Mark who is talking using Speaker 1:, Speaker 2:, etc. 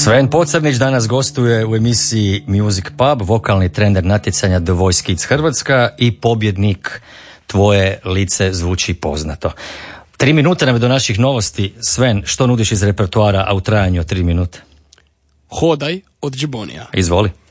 Speaker 1: Sven Pocrnić danas gostuje u emisiji Music Pub, vokalni trener natjecanja The Voice Kids Hrvatska i pobjednik Tvoje lice zvuči poznato. 3 minute nam je do naših novosti. Sven, što nudiš iz repertoara, a u trajanju od 3 minute?
Speaker 2: Hodaj od Džibonija.
Speaker 1: Izvoli.